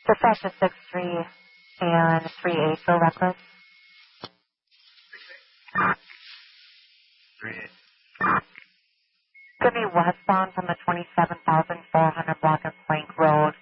Dispatch is 6-3 and 3-8 for reckless. 3-8. Could be westbound from the 27,400 block of Plank Road